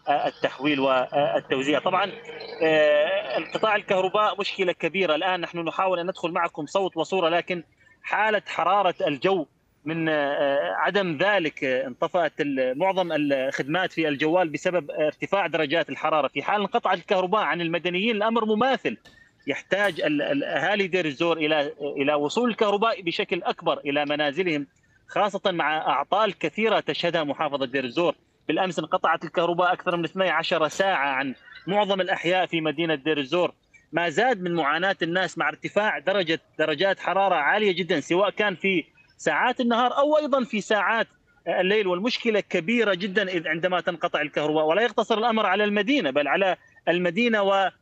التحويل والتوزيع. طبعا انقطاع الكهرباء مشكلة كبيرة. الآن نحن نحاول أن ندخل معكم صوت وصورة، لكن حالة حرارة الجو من عدم ذلك انطفأت معظم الخدمات في الجوال بسبب ارتفاع درجات الحرارة. في حال انقطع الكهرباء عن المدنيين الأمر مماثل، يحتاج أهالي دير الزور إلى وصول الكهرباء بشكل أكبر إلى منازلهم، خاصة مع أعطال كثيرة تشهدها محافظة دير الزور. بالأمس انقطعت الكهرباء أكثر من 12 ساعة عن معظم الأحياء في مدينة دير الزور. ما زاد من معاناة الناس مع ارتفاع درجات حرارة عالية جدا، سواء كان في ساعات النهار أو أيضا في ساعات الليل. والمشكلة كبيرة جدا عندما تنقطع الكهرباء، ولا يقتصر الأمر على المدينة بل على المدينة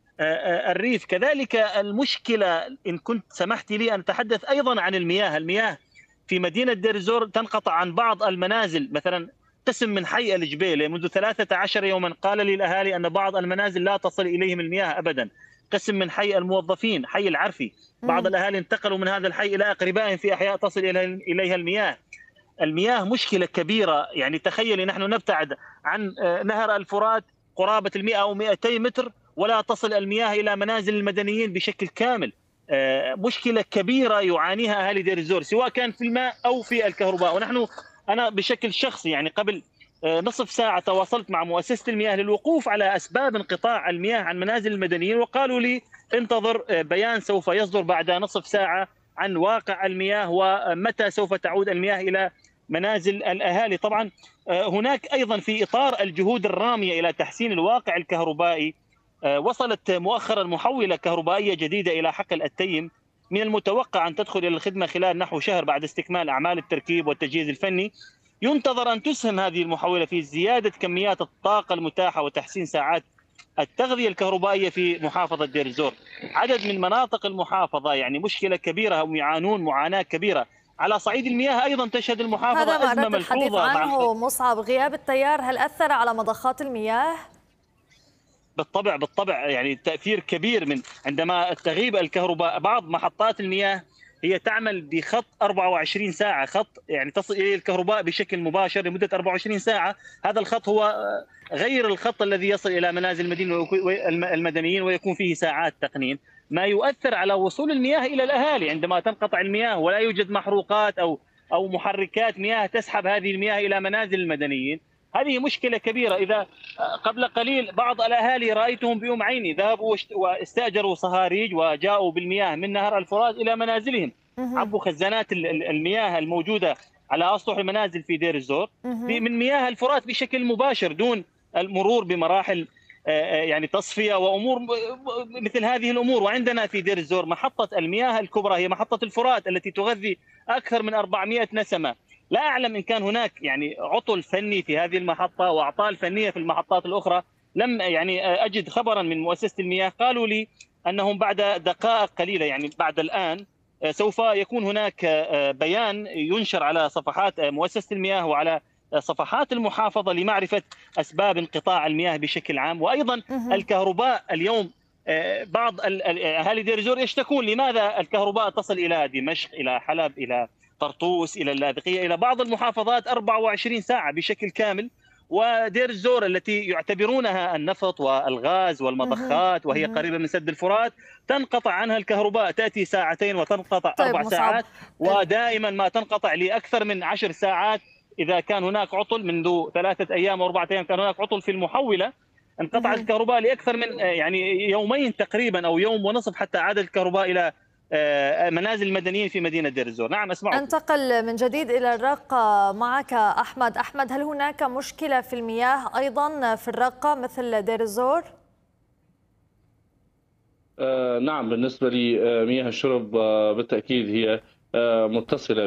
والريف كذلك. المشكلة إن كنت سمحت لي أن أتحدث أيضا عن المياه في مدينة دير الزور تنقطع عن بعض المنازل. مثلا قسم من حي الجبيلة منذ 13 يوما قال لي الأهالي أن بعض المنازل لا تصل إليهم المياه أبدا. قسم من حي الموظفين حي العرفي، بعض مم. الأهالي انتقلوا من هذا الحي إلى أقربائهم في أحياء تصل إليها المياه. المياه مشكلة كبيرة. يعني تخيلي نحن نبتعد عن نهر الفرات قرابة 100 أو 200 متر ولا تصل المياه إلى منازل المدنيين بشكل كامل. مشكلة كبيرة يعانيها أهالي دير الزور، سواء كان في الماء أو في الكهرباء. أنا بشكل شخصي يعني قبل نصف ساعة تواصلت مع مؤسسة المياه للوقوف على أسباب انقطاع المياه عن منازل المدنيين، وقالوا لي انتظر بيان سوف يصدر بعد نصف ساعة عن واقع المياه ومتى سوف تعود المياه إلى منازل الأهالي. طبعا هناك أيضا في إطار الجهود الرامية إلى تحسين الواقع الكهربائي، وصلت مؤخرا محولة كهربائية جديدة إلى حقل التيم. من المتوقع أن تدخل إلى الخدمة خلال نحو شهر بعد استكمال أعمال التركيب والتجهيز الفني. ينتظر أن تسهم هذه المحولة في زيادة كميات الطاقة المتاحة وتحسين ساعات التغذية الكهربائية في محافظة دير الزور. عدد من مناطق المحافظة يعني مشكلة كبيرة، هم يعانون معاناة كبيرة. على صعيد المياه أيضا تشهد هذا المحافظة ما أزمة أردت الحديث ملحوظة مع عنه مصعب. غياب التيار هل أثر على مضخات المياه؟ بالطبع يعني تأثير كبير من عندما تغيب الكهرباء. بعض محطات المياه هي تعمل بخط 24 ساعة، خط يعني تصل إليه الكهرباء بشكل مباشر لمدة 24 ساعة. هذا الخط هو غير الخط الذي يصل إلى منازل المدنيين ويكون فيه ساعات تقنين، ما يؤثر على وصول المياه إلى الأهالي. عندما تنقطع المياه ولا يوجد محروقات أو محركات مياه تسحب هذه المياه إلى منازل المدنيين، هذه مشكلة كبيرة. إذا قبل قليل بعض الأهالي رأيتهم بيوم عيني ذهبوا واستأجروا صهاريج وجاءوا بالمياه من نهر الفرات إلى منازلهم، مهم. عبوا خزانات المياه الموجودة على أسطح المنازل في دير الزور مهم. من مياه الفرات بشكل مباشر دون المرور بمراحل يعني تصفية وأمور مثل هذه الأمور. وعندنا في دير الزور محطة المياه الكبرى هي محطة الفرات التي تغذي أكثر من 400 نسمة. لا أعلم إن كان هناك يعني عطل فني في هذه المحطة وأعطال فنية في المحطات الأخرى. لم يعني أجد خبرا من مؤسسة المياه. قالوا لي أنهم بعد دقائق قليلة يعني بعد الآن سوف يكون هناك بيان ينشر على صفحات مؤسسة المياه وعلى صفحات المحافظة لمعرفة أسباب انقطاع المياه بشكل عام. وأيضا مهم. الكهرباء اليوم بعض أهالي دير الزور يشتكون لماذا الكهرباء تصل إلى دمشق إلى حلب إلى طرطوس إلى اللاذقية إلى بعض المحافظات 24 ساعة بشكل كامل، ودير الزور التي يعتبرونها النفط والغاز مهم. والمضخات وهي مهم. قريبة من سد الفرات تنقطع عنها الكهرباء، تأتي ساعتين وتنقطع طيب أربع مصعب. ساعات ودائما ما تنقطع لأكثر من 10 ساعات. إذا كان هناك عطل منذ 3 أيام أو 4 أيام كان هناك عطل في المحولة، انقطعت مهم. الكهرباء لأكثر من يعني يومين تقريبا أو يوم ونصف حتى عادت الكهرباء إلى منازل المدنيين في مدينة دير الزور. نعم أسمعكم. أنتقل من جديد إلى الرقة معك أحمد. أحمد، هل هناك مشكلة في المياه أيضا في الرقة مثل دير الزور؟ نعم، بالنسبة لمياه الشرب بالتأكيد هي متصلة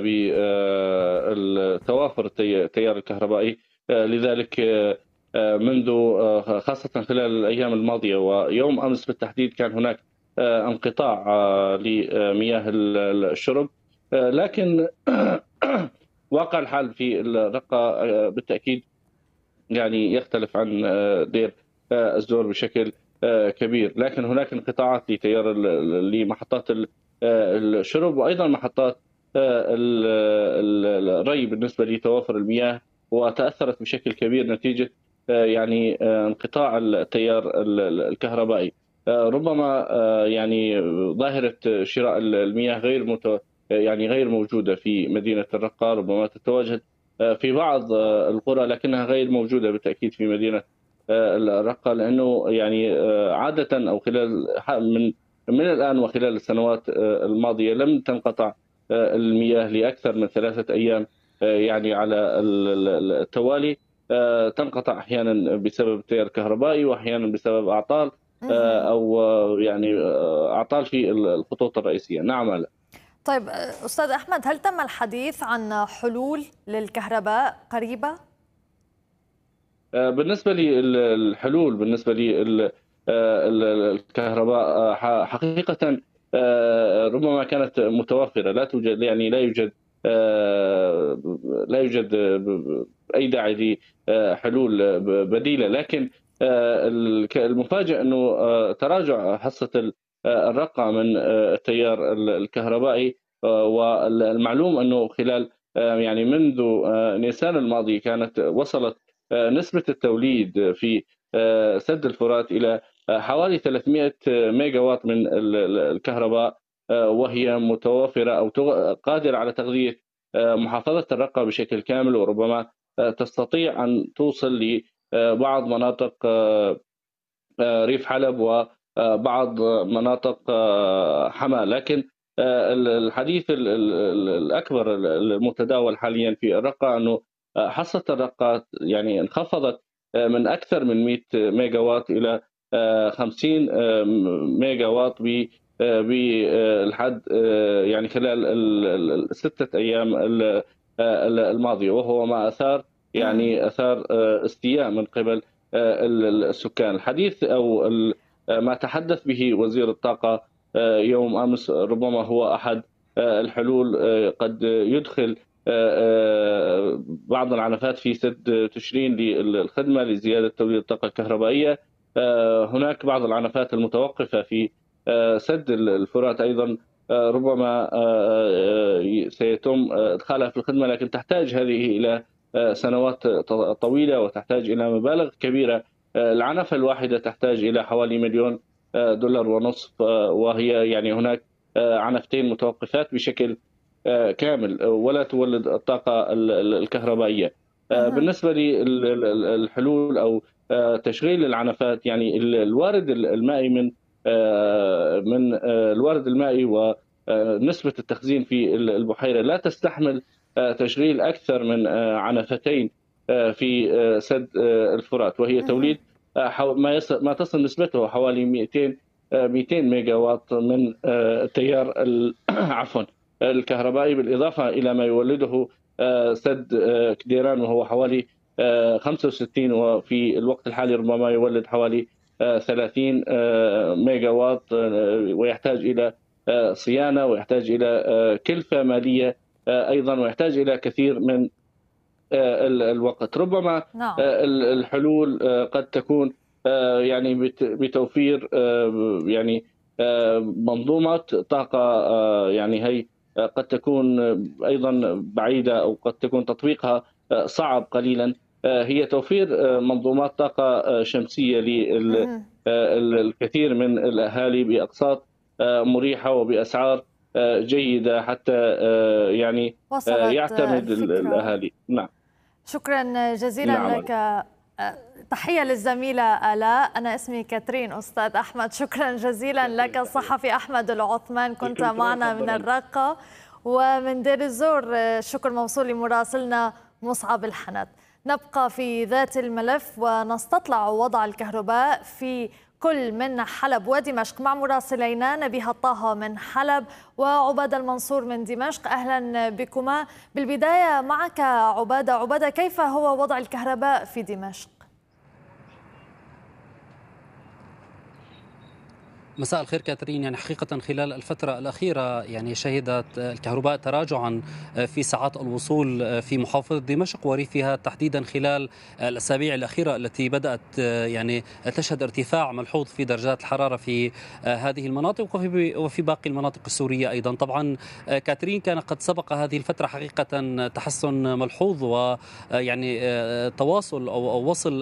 بتوافر التيار الكهربائي. لذلك منذ خاصة خلال الأيام الماضية ويوم أمس بالتحديد كان هناك انقطاع لمياه الشرب. لكن واقع الحال في الرقة بالتأكيد يعني يختلف عن دير الزور بشكل كبير، لكن هناك انقطاعات لتيار لمحطات الشرب وايضا محطات الري بالنسبه لتوافر المياه، وتاثرت بشكل كبير نتيجه يعني انقطاع التيار الكهربائي. ربما يعني ظاهرة شراء المياه يعني غير موجودة في مدينة الرقة، ربما تتواجد في بعض القرى لكنها غير موجودة بالتأكيد في مدينة الرقة، لأنه يعني عادة أو خلال من الآن وخلال السنوات الماضية لم تنقطع المياه لأكثر من 3 أيام يعني على التوالي. تنقطع أحيانا بسبب التيار الكهربائي وأحيانا بسبب أعطال أو يعني أعطال في الخطوط الرئيسية. نعم. لا. طيب أستاذ أحمد، هل تم الحديث عن حلول للكهرباء قريبة؟ بالنسبة للحلول، بالنسبة للكهرباء حقيقة ربما كانت متوفرة، لا توجد يعني لا يوجد أي داعي لحلول بديلة، لكن المفاجئ أنه تراجع حصة الرقة من التيار الكهربائي. والمعلوم أنه خلال يعني منذ نيسان الماضي وصلت نسبة التوليد في سد الفرات إلى حوالي 300 ميجا واط من الكهرباء، وهي متوفرة أو قادرة على تغذية محافظة الرقة بشكل كامل، وربما تستطيع أن توصل لبعض مناطق ريف حلب وبعض مناطق حماة. لكن الحديث الأكبر المتداول حاليا في الرقة أنه حصة الرقة يعني انخفضت من أكثر من 100 ميجا واط إلى 50 ميجا واط بالحد يعني خلال ال6 أيام الماضية، وهو ما أثار استياء من قبل السكان. الحديث أو ما تحدث به وزير الطاقة يوم أمس ربما هو أحد الحلول. قد يدخل بعض العنفات في سد تشرين للخدمة لزيادة توليد الطاقة الكهربائية. هناك بعض العنفات المتوقفة في سد الفرات أيضا ربما سيتم إدخالها في الخدمة، لكن تحتاج هذه إلى سنوات طويلة وتحتاج إلى مبالغ كبيرة. العنفة الواحدة تحتاج إلى حوالي $1.5 مليون، وهي يعني هناك عنفتين متوقفات بشكل كامل ولا تولد الطاقة الكهربائية. بالنسبة للحلول أو تشغيل العنفات، يعني الوارد المائي من الوارد المائي ونسبة التخزين في البحيرة لا تستحمل تشغيل أكثر من عنفتين في سد الفرات، وهي توليد ما تصل نسبته حوالي 200 ميجا واط من التيار عفوا الكهربائي، بالإضافة إلى ما يولده سد كديران وهو حوالي 65، وفي الوقت الحالي ربما يولد حوالي 30 ميجا واط، ويحتاج إلى صيانة ويحتاج إلى كلفة مالية أيضا، ويحتاج إلى كثير من الوقت. ربما الحلول قد تكون يعني بتوفير يعني منظومات طاقة، يعني هي قد تكون أيضا بعيدة أو قد تكون تطبيقها صعب قليلا. هي توفير منظومات طاقة شمسية للكثير من الأهالي بأقساط مريحة وبأسعار جيدة حتى يعني يعتمد الأهالي. نعم. شكرا جزيلا نعم. لك. تحية للزميلة آلاء. أنا اسمي كاترين. أستاذ أحمد، شكرا جزيلا لك. الصحفي أحمد العثمان كنت معنا من الرقة. ومن دير الزور شكر موصول لمراسلنا مصعب الحنت. نبقى في ذات الملف ونستطلع وضع الكهرباء في كل من حلب ودمشق مع مراسلينا نبيها طه من حلب وعبادة المنصور من دمشق. أهلا بكما. بالبداية معك عبادة، كيف هو وضع الكهرباء في دمشق؟ مساء الخير كاترين. يعني حقيقة خلال الفترة الأخيرة يعني شهدت الكهرباء تراجعا في ساعات الوصول في محافظة دمشق وريفها تحديدا خلال الأسابيع الأخيرة التي بدأت يعني تشهد ارتفاع ملحوظ في درجات الحرارة في هذه المناطق وفي باقي المناطق السورية أيضا. طبعا كاترين كان قد سبق هذه الفترة حقيقة تحسن ملحوظ ويعني تواصل أو وصل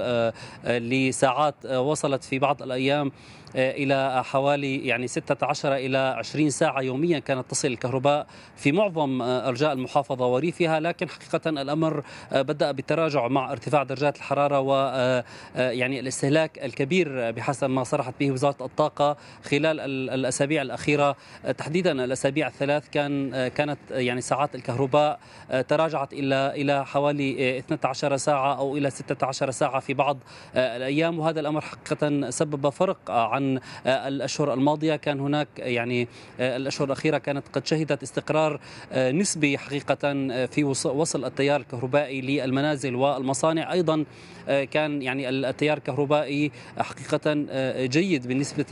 لساعات وصلت في بعض الأيام إلى حوالي يعني 16 إلى 20 ساعة يوميا كانت تصل الكهرباء في معظم أرجاء المحافظة وريفها، لكن حقيقة الأمر بدأ بالتراجع مع ارتفاع درجات الحرارة ويعني الاستهلاك الكبير بحسب ما صرحت به وزارة الطاقة خلال الأسابيع الأخيرة، تحديدا الأسابيع الثلاث كانت يعني ساعات الكهرباء تراجعت إلى حوالي 12 ساعة أو إلى 16 ساعة في بعض الأيام، وهذا الأمر حقيقة سبب فرق عن الأشهر الماضية. كان هناك يعني الأشهر الأخيرة كانت قد شهدت استقرار نسبي حقيقة في وصل التيار الكهربائي للمنازل والمصانع. أيضا كان يعني التيار الكهربائي حقيقة جيد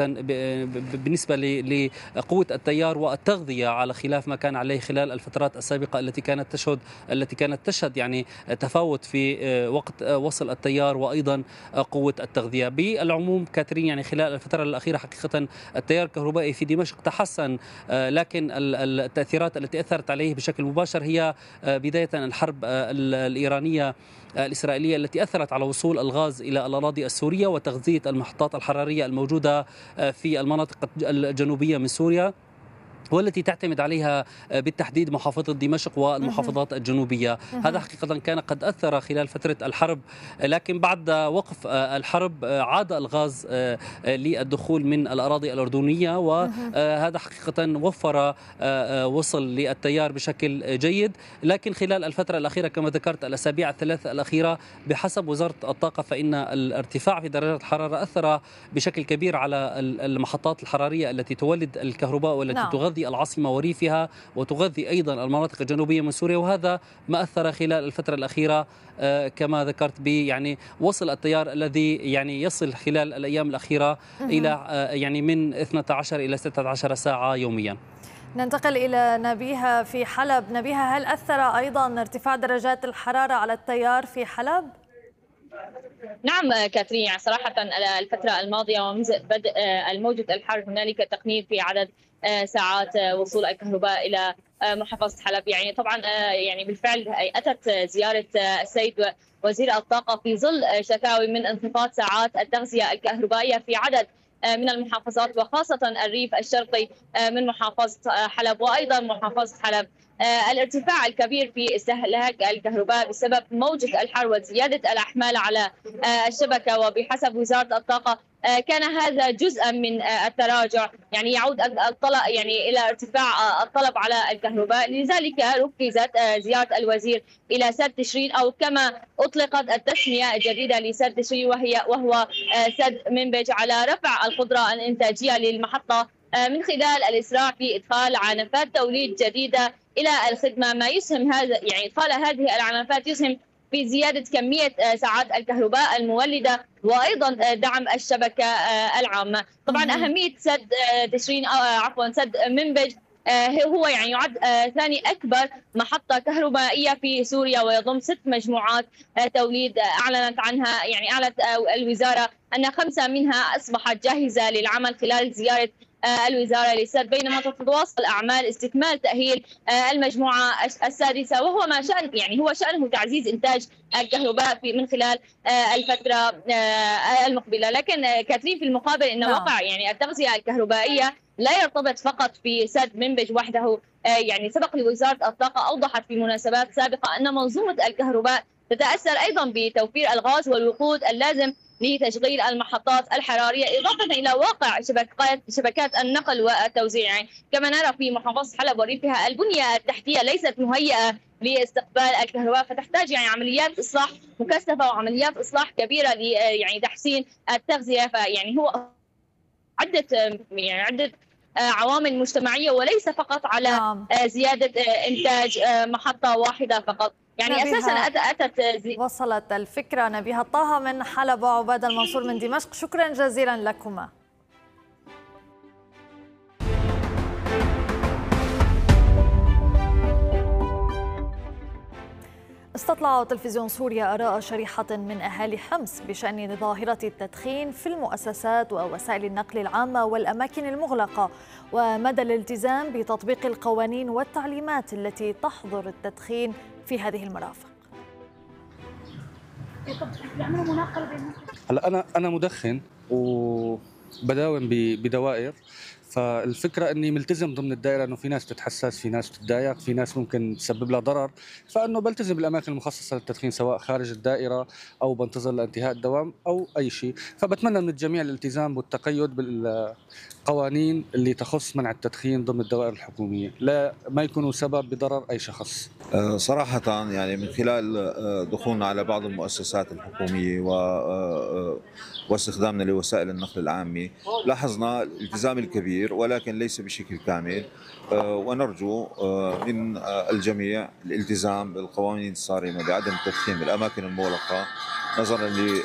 بالنسبة لقوة التيار والتغذية على خلاف ما كان عليه خلال الفترات السابقة التي كانت تشهد يعني تفاوت في وقت وصل التيار وأيضا قوة التغذية. بالعموم كاترين يعني خلال الفترة الأخيرة حقيقة التيار الكهربائي في دمشق تحسن، لكن التأثيرات التي أثرت عليه بشكل مباشر هي بداية الحرب الإيرانية الإسرائيلية التي أثرت على وصول الغاز إلى الأراضي السورية وتغذية المحطات الحرارية الموجودة في المناطق الجنوبية من سوريا، والتي تعتمد عليها بالتحديد محافظة دمشق والمحافظات الجنوبية. هذا حقيقة كان قد أثر خلال فترة الحرب، لكن بعد وقف الحرب عاد الغاز للدخول من الأراضي الأردنية، وهذا حقيقة وفر وصل للتيار بشكل جيد. لكن خلال الفترة الأخيرة كما ذكرت الأسابيع الثلاث الأخيرة بحسب وزارة الطاقة فإن الارتفاع في درجات الحرارة أثر بشكل كبير على المحطات الحرارية التي تولد الكهرباء والتي تغذي العاصمة وريفها وتغذي أيضا المناطق الجنوبية من سوريا، وهذا ما أثر خلال الفترة الأخيرة كما ذكرت يعني وصل التيار الذي يعني يصل خلال الأيام الأخيرة إلى يعني من 12 إلى 16 ساعة يوميا. ننتقل إلى نبيها في حلب. نبيها، هل أثر أيضا ارتفاع درجات الحرارة على التيار في حلب؟ نعم كاترين، يعني صراحة الفترة الماضية ومنذ بدء الموجة الحر هنالك تقنين في عدد ساعات وصول الكهرباء إلى محافظة حلب. يعني طبعا يعني بالفعل أتت زيارة السيد وزير الطاقة في ظل شكاوي من انخفاض ساعات التغذية الكهربائية في عدد من المحافظات وخاصة الريف الشرقي من محافظة حلب وأيضا محافظة حلب. الارتفاع الكبير في استهلاك الكهرباء بسبب موجة الحر وزيادة الأحمال على الشبكة، وبحسب وزارة الطاقة كان هذا جزءا من التراجع، يعني يعود الطلب يعني إلى ارتفاع الطلب على الكهرباء. لذلك ركزت زيارة الوزير إلى سد تشرين، أو كما أطلقت التسمية الجديدة لسد تشرين وهو سد منبج، على رفع القدرة الإنتاجية للمحطة من خلال الإسراع في إدخال عنفات توليد جديدة إلى الخدمة، ما يسهم هذا يعني إدخال هذه العنفات يسهم في زيادة كمية ساعات الكهرباء المولدة وأيضا دعم الشبكة العامة. طبعا أهمية سد تشرين سد منبج هو يعني يعد ثاني أكبر محطة كهربائية في سوريا ويضم 6 مجموعات توليد أعلنت الوزارة أن 5 منها أصبحت جاهزة للعمل خلال زيارة الوزارة للسد، بينما تتواصل أعمال استكمال تأهيل المجموعة السادسة، وهو ما هو شأنه تعزيز إنتاج الكهرباء من خلال الفترة المقبلة. لكن كاترين في المقابل أن وقع يعني التغذية الكهربائية لا يرتبط فقط في سد منبج وحده. يعني سبق لوزارة الطاقة أوضحت في مناسبات سابقة أن منظومة الكهرباء تتأثر أيضا بتوفير الغاز والوقود اللازم لتشغيل المحطات الحرارية، إضافة إلى واقع شبكات النقل والتوزيع. يعني كما نرى في محافظة حلب وريفها البنية التحتية ليست مهيئة لاستقبال الكهرباء، فتحتاج يعني عمليات إصلاح مكثفة وعمليات إصلاح كبيرة يعني تحسين التغذية. فيعني هو عدة عوامل مجتمعية وليس فقط على زيادة إنتاج محطة واحدة فقط. يعني أساسا وصلت الفكرة. نبيها طه من حلب وعبادة المنصور من دمشق، شكرا جزيلا لكما. استطلع تلفزيون سوريا آراء شريحة من أهالي حمص بشأن ظاهرة التدخين في المؤسسات ووسائل النقل العامة والأماكن المغلقة، ومدى الالتزام بتطبيق القوانين والتعليمات التي تحظر التدخين في هذه المرافق. هلا انا مدخن وبداوم بدوائر، فالفكره اني ملتزم ضمن الدائره، انه في ناس تتحسس، في ناس تتضايق، في ناس ممكن تسبب لها ضرر، فانه بلتزم بالاماكن المخصصه للتدخين سواء خارج الدائره او بنتظر لانتهاء الدوام او اي شيء. فبتمنى من الجميع الالتزام والتقيد بالقوانين اللي تخص منع التدخين ضمن الدوائر الحكوميه، لا ما يكونوا سبب بضرر اي شخص. صراحه يعني من خلال دخولنا على بعض المؤسسات الحكوميه واستخدامنا لوسائل النقل العامه لاحظنا الالتزام الكبير، ولكن ليس بشكل كامل، ونرجو من الجميع الالتزام بالقوانين الصارمة بعدم التدخين بالأماكن المغلقة نظرا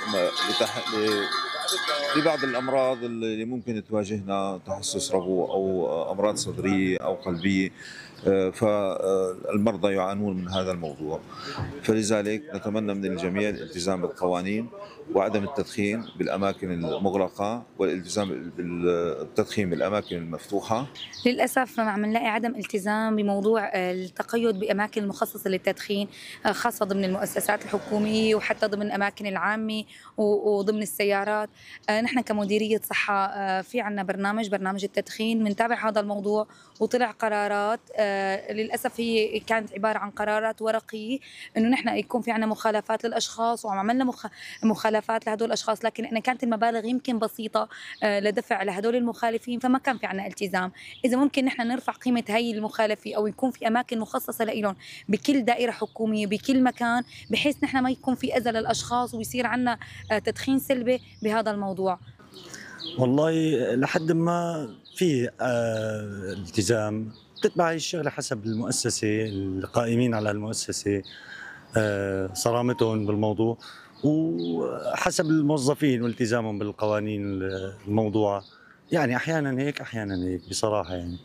لبعض الأمراض اللي ممكن تواجهنا، تحسس ربو أو أمراض صدرية أو قلبية، فالمرضى يعانون من هذا الموضوع. فلذلك نتمنى من الجميع الالتزام بالقوانين وعدم التدخين بالأماكن المغلقة والالتزام بالتدخين بالأماكن المفتوحة. للأسف عم نلاقي عدم التزام بموضوع التقيد بأماكن المخصصة للتدخين، خاصة ضمن المؤسسات الحكومية وحتى ضمن الأماكن العامة وضمن السيارات. نحن كمديرية صحة في عنا برنامج التدخين، بنتابع هذا الموضوع وطلع قرارات. للأسف هي كانت عبارة عن قرارات ورقية، إنه نحن يكون في عنا مخالفات للأشخاص، وعملنا مخالفات لهدول الأشخاص، لكن إحنا كانت المبالغ يمكن بسيطة لدفع لهدول المخالفين، فما كان في عنا التزام. إذا ممكن نحن نرفع قيمة هاي المخالفة أو يكون في أماكن مخصصة لهم بكل دائرة حكومية بكل مكان، بحيث نحن ما يكون في أذى للأشخاص ويصير عنا تدخين سلبي بهذا الموضوع. والله لحد ما في التزام، بتتبع هي الشغله حسب المؤسسه، القائمين على المؤسسه صرامتهم بالموضوع، وحسب الموظفين والتزامهم بالقوانين الموضوعه. يعني احيانا هيك احيانا هيك بصراحه. يعني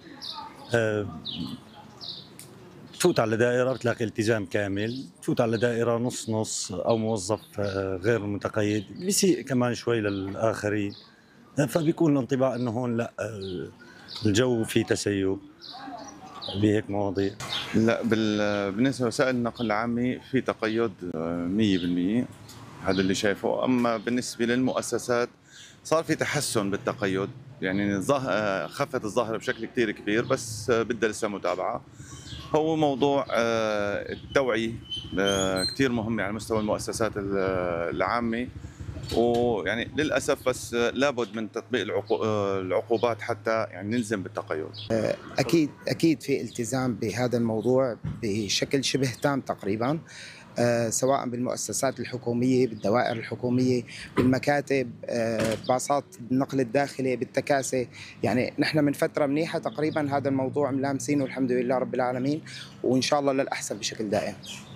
تفوت على دائره بتلاقي التزام كامل، تفوت على دائره نص نص او موظف غير متقيد بيسيء كمان شوي للاخرين، فبيكون الانطباع انه هون لا الجو فيه تسيب بهيك مواضيع. لا، بالنسبه لوسائل النقل العامه في تقيد 100%، هذا اللي شايفه. اما بالنسبه للمؤسسات صار في تحسن بالتقيد، يعني خفت الظاهره بشكل كثير كبير، بس بدها لسه متابعه. هو موضوع التوعيه كثير مهم على مستوى المؤسسات العامه، ويعني للاسف بس لابد من تطبيق العقوبات حتى يعني نلزم بالتقيد. اكيد في التزام بهذا الموضوع بشكل شبه تام تقريبا، سواء بالمؤسسات الحكوميه، بالدوائر الحكوميه، بالمكاتب، باصات النقل الداخلي، بالتكاسي. يعني نحن من فتره منيحه تقريبا هذا الموضوع ملامسينه والحمد لله رب العالمين، وان شاء الله للاحسن بشكل دائم.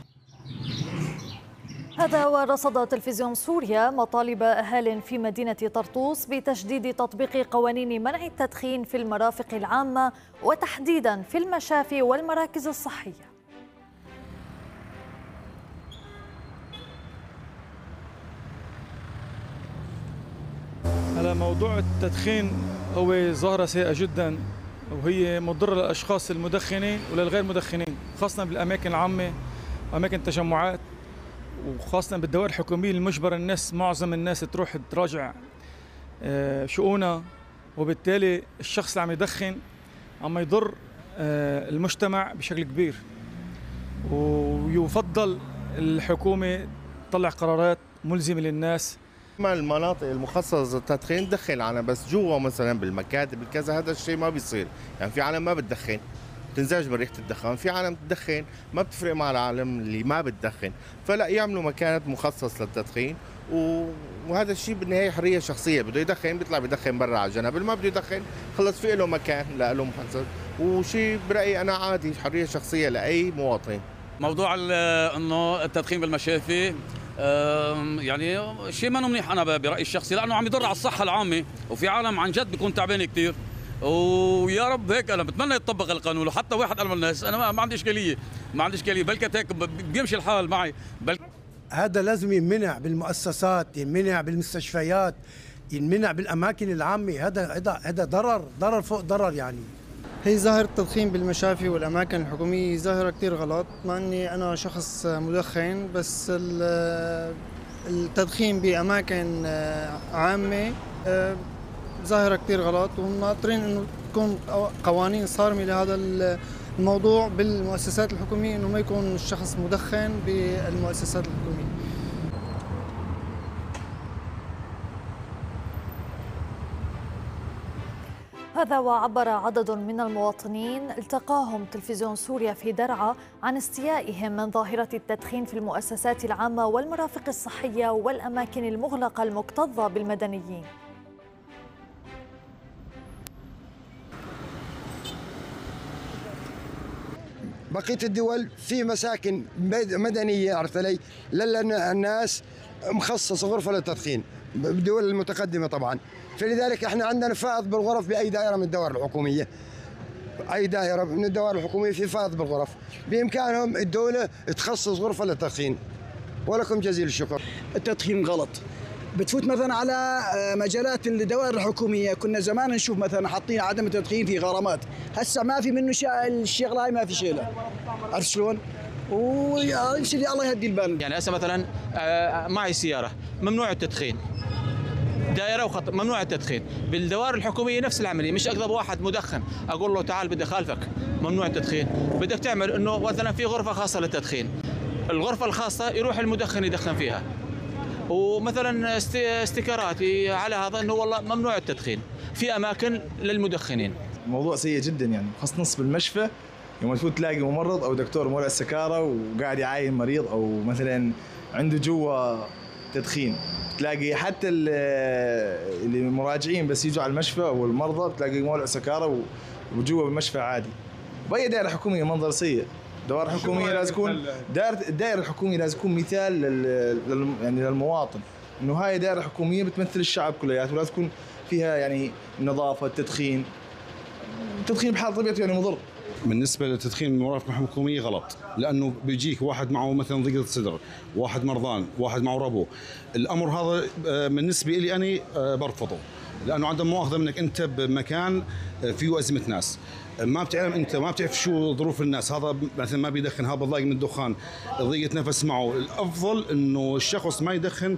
هذا ورصد تلفزيون سوريا مطالب أهال في مدينة طرطوس بتشديد تطبيق قوانين منع التدخين في المرافق العامة وتحديدا في المشافي والمراكز الصحية. على موضوع التدخين، هو ظاهرة سيئة جدا، وهي مضرة للأشخاص المدخنين وللغير مدخنين، خاصة بالأماكن العامة وأماكن التجمعات، وخاصة بالدوائر الحكومية المجبر الناس، معظم الناس تروح تراجع شؤونها، وبالتالي الشخص اللي عم يدخن عم يضر المجتمع بشكل كبير. ويفضل الحكومة تطلع قرارات ملزمة للناس. ما المناطق المخصصة للتدخين تدخن العالم، بس جوا مثلا بالمكاتب بالكذا هذا الشيء ما بيصير. يعني في عالم ما بتدخن تنزعج من ريحه الدخان، في عالم تدخن ما بتفرق مع العالم اللي ما بتدخن، فلا يعملوا مكان مخصص للتدخين، وهذا الشيء بالنهايه حريه شخصيه. بده يدخن بيطلع بيدخن برا على جنب، اللي ما بده يدخن خلص في له مكان له مخصص، وشيء برايي انا عادي، حريه شخصيه لاي مواطن. موضوع انه التدخين بالمشافي يعني شيء ما منيح انا برايي الشخصي، لانه عم يضر على الصحه العامه، وفي عالم عن جد بيكون تعبان كثير. ويا رب هيك انا بتمنى يتطبق القانون، وحتى واحد قال الناس انا ما عندي اشكاليه، بلكت هيك بيمشي الحال معي. هذا لازم ينمنع بالمؤسسات، ينمنع بالمستشفيات، ينمنع بالاماكن العامه. هذا ضرر فوق ضرر. يعني هي ظاهرة التدخين بالمشافي والأماكن الحكومية ظاهرة كتير غلط، مع أني أنا شخص مدخن، بس التدخين بأماكن عامة ظاهرة كتير غلط، وناطرين أنه تكون قوانين صارمة لهذا الموضوع بالمؤسسات الحكومية، أنه ما يكون الشخص مدخن بالمؤسسات الحكومية. هذا وعبر عدد من المواطنين التقاهم تلفزيون سوريا في درعا عن استيائهم من ظاهرة التدخين في المؤسسات العامة والمرافق الصحية والأماكن المغلقة المكتظة بالمدنيين. بقية الدول في مساكن مدنية، عرفت علي، للناس مخصص غرفة للتدخين بالدول المتقدمة طبعا. فلذلك احنا عندنا فائض بالغرف بأي دائرة من الدوائر الحكومية، أي دائرة من الدوائر الحكومية في فائض بالغرف، بإمكانهم الدولة تخصص غرفة للتدخين. ولكم جزيل الشكر. التدخين غلط، بتفوت مثلا على مجالات الدوائر الحكوميه، كنا زمان نشوف مثلا حاطين عدم التدخين في غرامات، هسه ما في منه الشغله هاي ما في شيله، عرفت شلون؟ ويا الله يهدي البال. يعني هسه مثلا معي سياره ممنوع التدخين، دائره وخط ممنوع التدخين، بالدوائر الحكوميه نفس العمليه، مش اقدر واحد مدخن اقول له تعال بدي اخالفك ممنوع التدخين، بدك تعمل انه مثلا في غرفه خاصه للتدخين، الغرفه الخاصه يروح المدخن يدخن فيها، ومثلا استيكرات على هذا انه والله ممنوع التدخين في اماكن للمدخنين. موضوع سيء جدا، يعني خاصة نص بالمشفى يوم تفوت تلاقي ممرض او دكتور مولع السكاره وقاعد يعاين مريض، او مثلا عنده جوا تدخين، تلاقي حتى اللي مراجعين بس يجوا على المشفى او المرضى تلاقي مولع سكاره وجوا بالمشفى عادي. باي دائره حكوميه منظر سيء. الدوائر الحكوميه لازم تكون الدائره الحكوميه لازم تكون مثال يعني للمواطن، انه هاي دائره حكوميه بتمثل الشعب كلياته، ولازم تكون فيها يعني النظافه، التدخين بحال طبيعته يعني مضر. بالنسبه للتدخين من مرافق حكوميه غلط، لانه بيجيك واحد معه مثلا ضيق الصدر، واحد مرضان، واحد معه ربو. الامر هذا بالنسبه لي انا برفضه، لانه عدم مؤاخذه منك انت بمكان فيه ازمه ناس، ما بتعلم انت، ما بتعرف شو ظروف الناس، هذا مثلا ما بيدخن، هذا ضايق من الدخان، ضيقه نفس معه. الافضل انه الشخص ما يدخن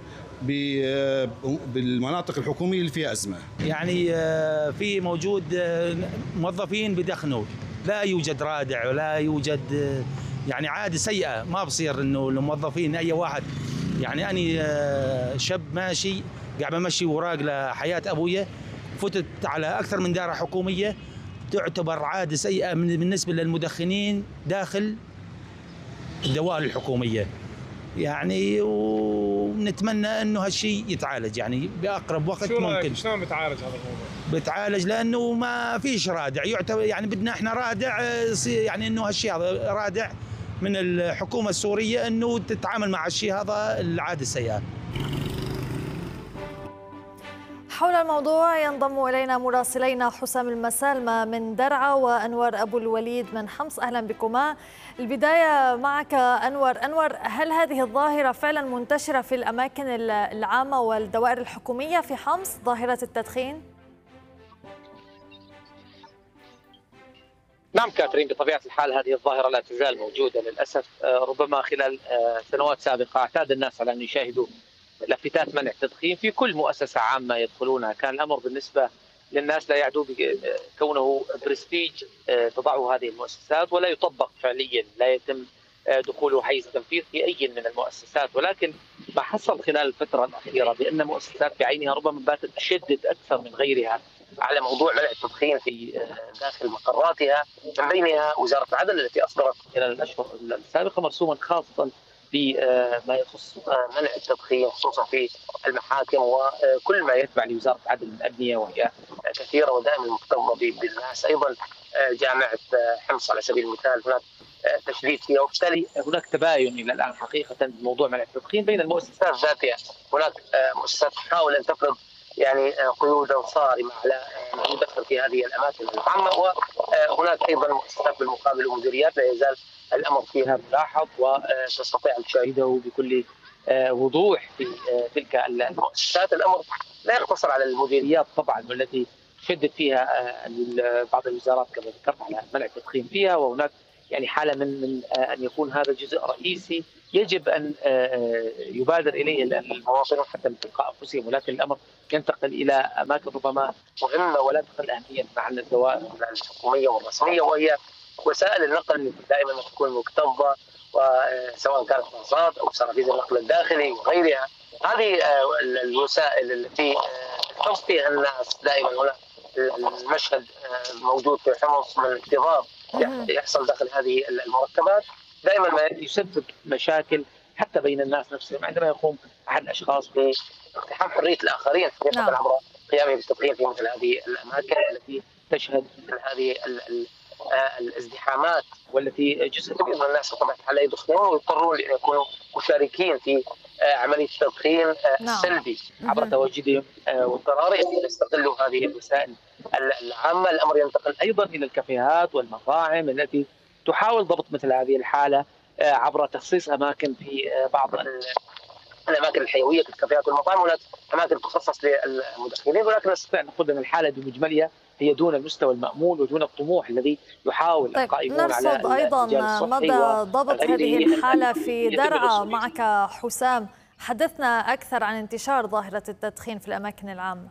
بالمناطق الحكوميه اللي فيها ازمه. يعني في موجود موظفين بدخنوا، لا يوجد رادع ولا يوجد، يعني عاده سيئه، ما بصير انه الموظفين اي واحد. يعني اني شاب ماشي قاعد بمشي وراق لحياه ابويا، فتت على اكثر من دائره حكوميه، تعتبر عاده سيئه بالنسبه للمدخنين داخل الدوائر الحكوميه. يعني ونتمنى انه هالشيء يتعالج يعني باقرب وقت ممكن. شلون بتعالج هذا الموضوع؟ بتعالج لانه ما فيش رادع، يعتبر يعني بدنا احنا رادع، يعني انه هالشيء هذا رادع من الحكومه السوريه انه تتعامل مع الشيء هذا العاده السيئه. حول الموضوع ينضم إلينا مراسلينا حسام المسالمة من درعا وأنور أبو الوليد من حمص. أهلا بكما. البداية معك أنور، هل هذه الظاهرة فعلا منتشرة في الأماكن العامة والدوائر الحكومية في حمص، ظاهرة التدخين؟ نعم كاترين، بطبيعة الحال هذه الظاهرة لا تزال موجودة للأسف. ربما خلال سنوات سابقة اعتاد الناس على أن يشاهدوا لافتات منع التدخين في كل مؤسسة عامة يدخلونها، كان الأمر بالنسبة للناس لا يعدو بكونه برستيج تضعه هذه المؤسسات ولا يطبق فعليا، لا يتم دخوله حيز تنفيذ في أي من المؤسسات. ولكن ما حصل خلال الفترة الأخيرة بأن مؤسسات بعينها ربما باتت تشدد أكثر من غيرها على موضوع منع التدخين في داخل مقراتها، من بينها وزارة العدل التي أصدرت خلال الأشهر السابقة مرسوما خاصا بما يخص منع التدخين خصوصا في المحاكم وكل ما يتبع لوزارة العدل من أبنية، وهي كثيرة ودائما مكتظة بالناس. أيضا جامعة حمص على سبيل المثال هناك تشديد فيها، وبالتالي هناك تباين إلى الآن حقيقة بموضوع منع التدخين بين المؤسسات ذاتها. هناك مؤسسات تحاول أن تفرض يعني قيودا صارمه على من يدخل في هذه الاماكن العامه، وهناك ايضا مؤسسات بالمقابل ومديريات لا يزال الامر فيها ملاحظ، وتستطيع ان تشاهده بكل وضوح في تلك المؤسسات. الامر لا يقتصر على المديريات طبعا، والتي شدت فيها بعض الوزارات كما ذكرت على منع التدخين فيها، وهناك يعني حاله من ان يكون هذا جزء رئيسي يجب ان يبادر اليه المواطنون حتى من تلقاء انفسهم، ولكن الامر ينتقل الى اماكن ربما مهمه ولا تقل اهميه مع الدوائر الحكوميه والرسميه، وهي وسائل النقل التي دائما تكون مكتظه، وسواء كانت باصات او سرافيز النقل الداخلي وغيرها. هذه الوسائل التي تحس فيها الناس دائما. هنا المشهد موجود في حمص من انتظار يحصل داخل هذه المركبات، دائما ما يسبب مشاكل حتى بين الناس نفسهم عندما يقوم احد الاشخاص باقتحام حريه الاخرين حقيقه عبر قيامه بالتدخين في مثل هذه الاماكن التي تشهد مثل هذه الازدحامات، والتي جزء كبير من الناس بطبيعه الحال لا يدخنون ويضطرون لان يكونوا مشاركين في عمليه التدخين السلبي عبر تواجدهم واضطرارهم يستغلوا هذه الوسائل العامه. الامر ينتقل ايضا الى الكافيهات والمطاعم التي تحاول ضبط مثل هذه الحاله عبر تخصيص اماكن في بعض الاماكن الحيويه كالكافيهات والمطاعم. هناك اماكن تخصص للمدخنين، ولكن نستطيع ان نقول ان الحاله بمجملها هي دون المستوى المأمول ودون الطموح الذي يحاول القائمون على نرصد أيضا مدى ضبط هذه الحالة في درعا معك حسام. حدثنا أكثر عن انتشار ظاهرة التدخين في الأماكن العامة.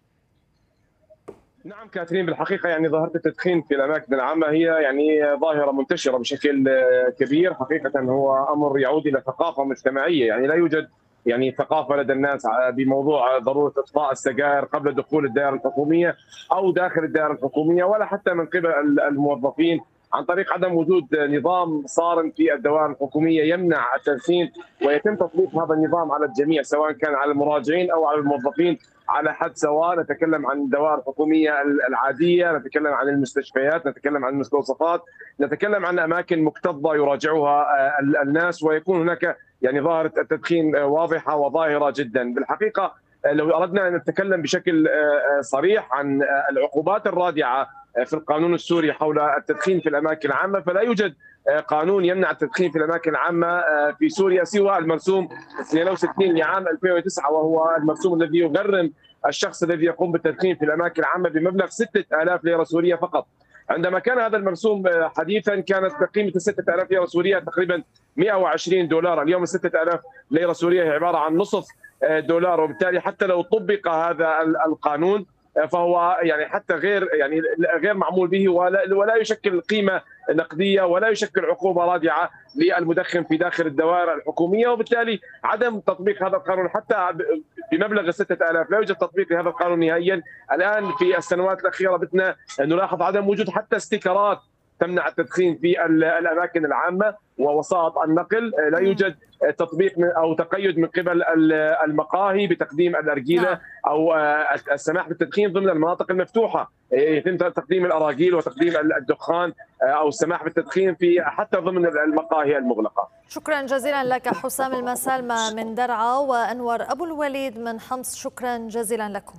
نعم كاترين، بالحقيقة يعني ظاهرة التدخين في الأماكن العامة هي يعني ظاهرة منتشرة بشكل كبير. حقيقة هو أمر يعود إلى ثقافة مجتمعية، يعني لا يوجد يعني ثقافه لدى الناس بموضوع ضروره اطفاء السجائر قبل دخول الدائره الحكوميه او داخل الدائره الحكوميه، ولا حتى من قبل الموظفين عن طريق عدم وجود نظام صارم في الدوائر الحكوميه يمنع التدخين، ويتم تطبيق هذا النظام على الجميع سواء كان على المراجعين او على الموظفين على حد سواء. نتكلم عن الدوائر الحكوميه العاديه، نتكلم عن المستشفيات، نتكلم عن المستوصفات، نتكلم عن اماكن مكتظه يراجعها الناس، ويكون هناك يعني ظاهرة التدخين واضحة وظاهرة جدا. بالحقيقة لو أردنا أن نتكلم بشكل صريح عن العقوبات الرادعة في القانون السوري حول التدخين في الأماكن العامة، فلا يوجد قانون يمنع التدخين في الأماكن العامة في سوريا سوى المرسوم 62 لعام 2009، وهو المرسوم الذي يغرم الشخص الذي يقوم بالتدخين في الأماكن العامة بمبلغ 6000 ليرة سورية فقط. عندما كان هذا المرسوم حديثا كانت قيمة 6000 ليرة سورية تقريبا $120. اليوم 6000 ليرة سورية هي عبارة عن نصف دولار، وبالتالي حتى لو طبق هذا القانون فهو يعني حتى غير معمول به، ولا يشكل قيمة نقدية ولا يشكل عقوبة رادعة للمدخن في داخل الدوائر الحكومية، وبالتالي عدم تطبيق هذا القانون حتى بمبلغ 6000 لا يوجد تطبيق لهذا القانون نهائيا. الآن في السنوات الأخيرة بدنا نلاحظ عدم وجود حتى استيكرات تمنع التدخين في الأماكن العامة ووسائط النقل، لا يوجد تطبيق او تقيد من قبل المقاهي بتقديم الارجيله او السماح بالتدخين ضمن المناطق المفتوحه، يتم تقديم الاراجيل وتقديم الدخان او السماح بالتدخين في حتى ضمن المقاهي المغلقه. شكرا جزيلا لك حسام المسالمة من درعا وانور ابو الوليد من حمص، شكرا جزيلا لكم.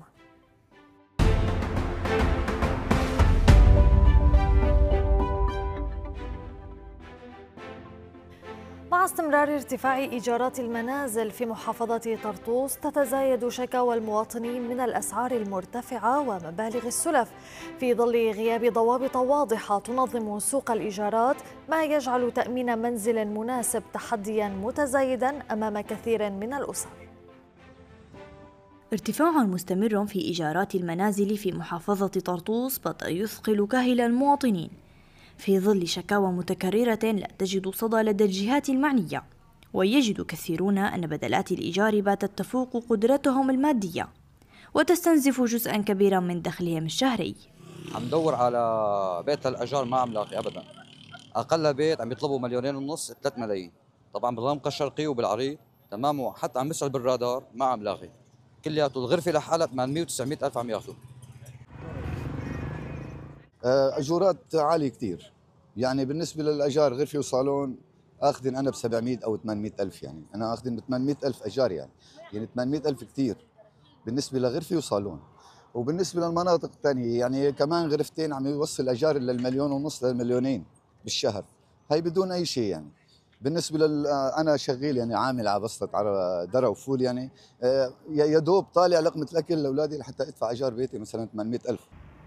مع استمرار ارتفاع إيجارات المنازل في محافظة طرطوس، تتزايد شكاوى المواطنين من الأسعار المرتفعة ومبالغ السلف في ظل غياب ضوابط واضحة تنظم سوق الإيجارات، ما يجعل تأمين منزل مناسب تحدياً متزايداً أمام كثير من الأسر. ارتفاع مستمر في إيجارات المنازل في محافظة طرطوس بدا يثقل كاهل المواطنين في ظل شكاوى متكررة لا تجد صدى لدى الجهات المعنية، ويجد كثيرون أن بدلات الإيجار باتت تفوق قدرتهم المادية وتستنزف جزءا كبيرا من دخلهم الشهري. عم ندور على بيت الأجار ما عم لاقي أبدا، أقل بيت عم يطلبوا 2.5 3 ملايين، طبعا بالرمق الشرقي وبالعريض تمام، وحتى عم يسأل بالرادار ما عم لاقي، كلياته الغرفة لحالها 800 و900 ألف عم ياخذوا. اجورات عاليه كثير، يعني بالنسبه للاجار غرفه وصالون اخذن انا ب 700 او 800 الف، يعني انا اخذن ب 800 الف ايجار، يعني 800 الف كثير، بالنسبه لغرفه وصالون. وبالنسبه للمناطق الثانيه يعني كمان غرفتين عم يوصل اجار الا 1.5 مليون للمليونين بالشهر، هي بدون اي شيء يعني. بالنسبه انا شغيل يعني عامل على بسطة على درة وفول يعني يا دوب طالع لقمه الاكل لاولادي لحتى ادفع ايجار بيتي مثلا 800,000.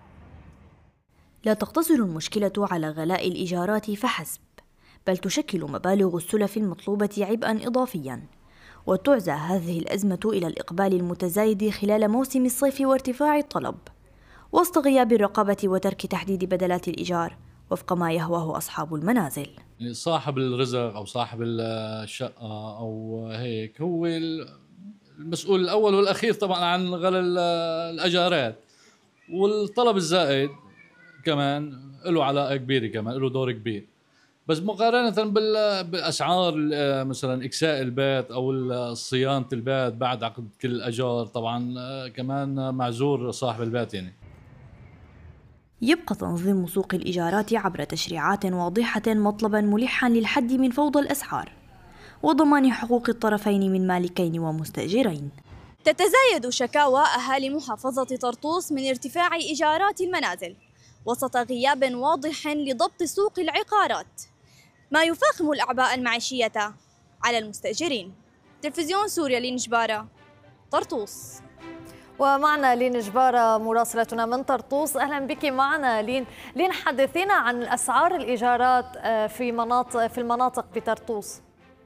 لا تقتصر المشكلة على غلاء الإيجارات فحسب، بل تشكل مبالغ السلف المطلوبة عبئا إضافيا، وتعزى هذه الأزمة إلى الإقبال المتزايد خلال موسم الصيف وارتفاع الطلب، وسط غياب الرقابة وترك تحديد بدلات الإيجار وفق ما يهواه أصحاب المنازل. صاحب الرزق أو صاحب الشقة أو هيك هو المسؤول الأول والأخير طبعا عن غلاء الأجارات، والطلب الزائد كمان له علاقة كبيرة، كمان له دور كبير. بس مقارنة بالأسعار مثلا إكساء البيت أو صيانة البيت بعد عقد كل الأجار طبعا كمان معذور صاحب البيت يعني. يبقى تنظيم سوق الإيجارات عبر تشريعات واضحة مطلبا ملحا للحد من فوضى الأسعار وضمان حقوق الطرفين من مالكين ومستأجرين. تتزايد شكاوى أهالي محافظة طرطوس من ارتفاع إيجارات المنازل وسط غياب واضح لضبط سوق العقارات، ما يفاقم الأعباء المعيشية على المستأجرين. تلفزيون سوريا، لين جبارة، طرطوس. ومعنا لين جبارة مراسلتنا من طرطوس. أهلا بك معنا لين حدثينا عن الأسعار الإيجارات في المناطق بطرطوس.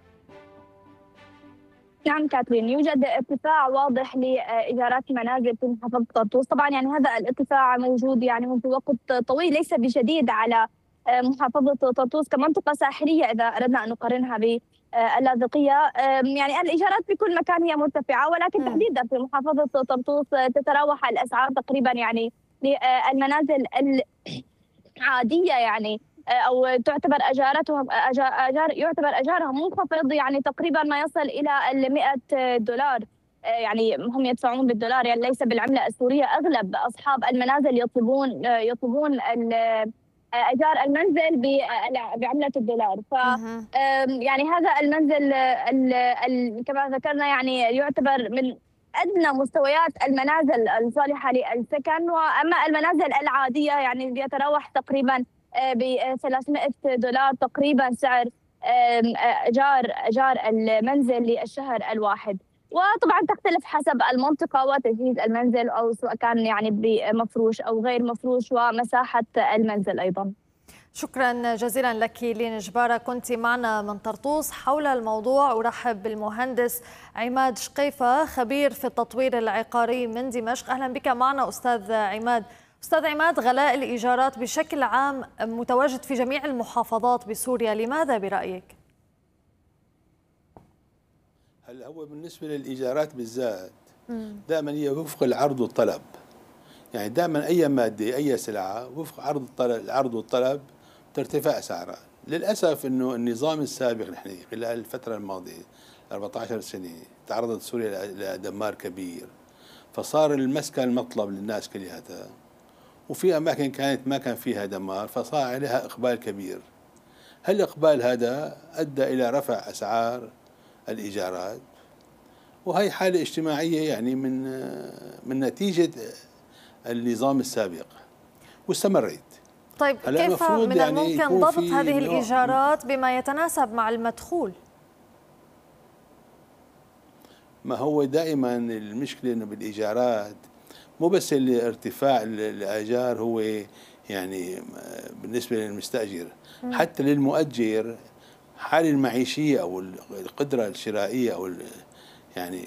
نعم كاترين، يوجد ارتفاع واضح لإيجارات المنازل في محافظة طرطوس. طبعا يعني هذا الارتفاع موجود يعني منذ وقت طويل، ليس بجديد على محافظة طرطوس كمنطقة ساحلية إذا أردنا أن نقارنها باللاذقية. يعني الإيجارات في كل مكان هي مرتفعة، ولكن تحديدا في محافظة طرطوس تتراوح الأسعار تقريبا يعني للمنازل العادية يعني أو تعتبر يعتبر أجارها منخفض، يعني تقريبا ما يصل إلى $100. يعني هم يدفعون بالدولار يعني ليس بالعملة السورية. أغلب أصحاب المنازل يطلبون إيجار المنزل بعملة الدولار. ف يعني هذا المنزل كما ذكرنا يعني يعتبر من أدنى مستويات المنازل الصالحة للسكن، وأما المنازل العادية يعني يتراوح تقريبا $300 تقريبا سعر ايجار المنزل للشهر الواحد. وطبعا تختلف حسب المنطقه وتجهيز المنزل او سواء كان يعني بمفروش او غير مفروش ومساحه المنزل ايضا. شكرا جزيلا لك لين جبارة، كنت معنا من طرطوس حول الموضوع. أرحب بالمهندس عماد شقيفة خبير في التطوير العقاري من دمشق. أهلا بك معنا أستاذ عماد. أستاذ عماد، غلاء الإيجارات بشكل عام متواجد في جميع المحافظات بسوريا، لماذا برأيك؟ هلا هو بالنسبة للإيجارات بالذات دائما هي وفق العرض والطلب، يعني دائما أي مادة أي سلعة وفق العرض والطلب ترتفع أسعارها. للأسف إنه النظام السابق نحن خلال الفترة الماضية 14 سنة تعرضت سوريا لدمار كبير، فصار المسكن مطلب للناس كلياتها، وفي أماكن كانت ما كان فيها دمار فصار عليها إقبال كبير. هالإقبال هذا أدى إلى رفع أسعار الإيجارات، وهي حالة اجتماعية يعني من نتيجة النظام السابق واستمرت. طيب كيف من يعني الممكن ضبط هذه الإيجارات بما يتناسب مع المدخول؟ ما هو دائما المشكلة إنه بالإيجارات مو بس ارتفاع الآجار هو يعني بالنسبة للمستأجر، حتى للمؤجر حال المعيشية أو القدرة الشرائية أو يعني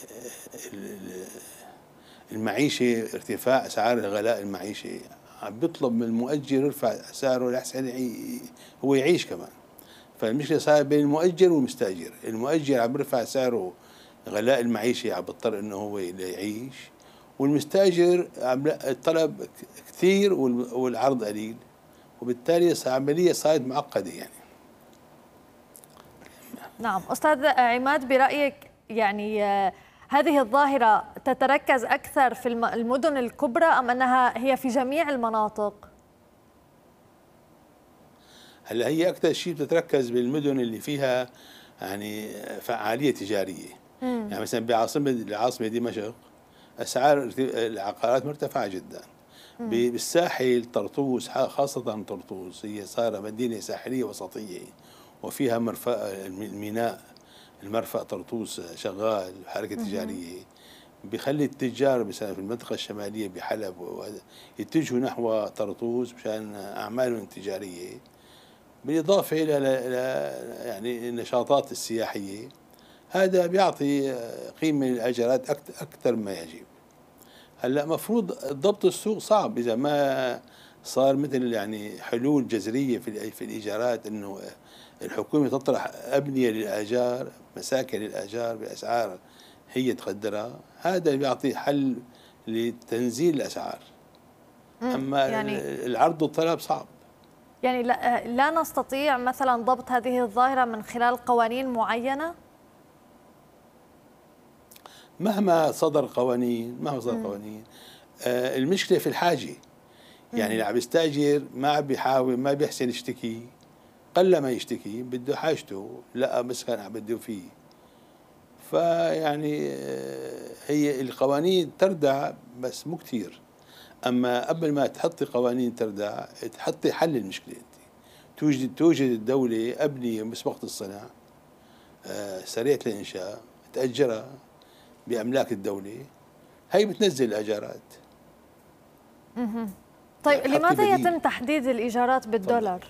المعيشة، ارتفاع أسعار الغلاء المعيشي عم بيطلب من المؤجر يرفع سعره لحسن هو يعيش كمان. فالمشكلة صار بين المؤجر والمستأجر، المؤجر عم بيرفع سعره غلاء المعيشي عم بيضطر إنه هو يعيش، والمستأجر الطلب كثير والعرض قليل، وبالتالي العملية صارت معقدة يعني. نعم أستاذ عماد، برأيك يعني هذه الظاهرة تتركز أكثر في المدن الكبرى أم أنها هي في جميع المناطق؟ هلا هي أكثر شيء بتتركز بالمدن اللي فيها يعني فعالية تجارية. يعني مثلا العاصمة دمشق اسعار العقارات مرتفعه جدا. بالساحل طرطوس خاصه طرطوس هي صار مدينه ساحليه وسطيه وفيها مرفأ الميناء، المرفأ طرطوس شغال حركه تجاريه، بخلي التجار مثلا في المنطقه الشماليه بحلب يتجهوا نحو طرطوس مشان اعمالهم التجاريه، بالاضافه الى يعني النشاطات السياحيه. هذا بيعطي قيمه للاجارات اكثر مما يجب. هلا مفروض ضبط السوق صعب اذا ما صار مثل يعني حلول جذريه في الايجارات، انه الحكومه تطرح ابنيه للاجار، مساكن للاجار باسعار هي تقدرها، هذا اللي بيعطي حل لتنزيل الاسعار. اما يعني العرض والطلب صعب. يعني لا نستطيع مثلا ضبط هذه الظاهره من خلال قوانين معينه؟ مهما صدر قوانين المشكله في الحاجه. يعني اللي عم يستاجر ما عم بيحاول، ما بيحسن يشتكي، قل ما يشتكي، بده حاجته، لقى مسكن عم بده فيه. فيعني هي القوانين تردع بس مو كثير. اما قبل ما تحطي قوانين تردع تحطي حل المشكله. انت توجد الدوله ابنيه مسبقه الصنع سريعه الانشاء تاجرها باملاك الدوله، هي بتنزل الاجارات. طيب لماذا يتم تحديد الايجارات بالدولار؟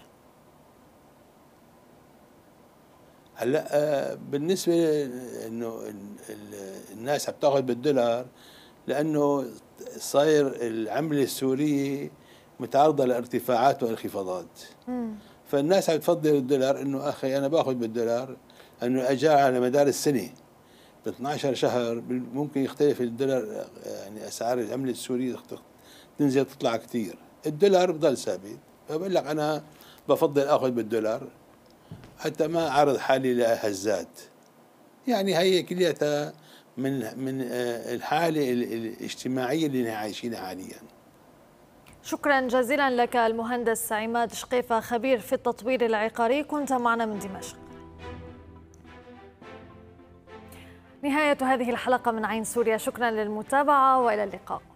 هلا بالنسبه انه الناس عم تاخذ بالدولار لانه صاير العمله السوريه متعرضه لارتفاعات وانخفاضات. فالناس عم تفضل الدولار، انه اخي انا باخذ بالدولار انه الاجار على مدار السنه ب 12 شهر ممكن يختلف الدولار، يعني اسعار العمله السوريه تنزل تطلع كثير، الدولار بضل ثابت. فبقول لك انا بفضل اخذ بالدولار حتى ما اعرض حالي لهزات. يعني هي كلياتها من الحاله الاجتماعيه اللي نحن عايشينها حاليا. شكرا جزيلا لك المهندس عماد شقيفة، خبير في التطوير العقاري، كنت معنا من دمشق. نهاية هذه الحلقة من عين سوريا، شكرا للمتابعة وإلى اللقاء.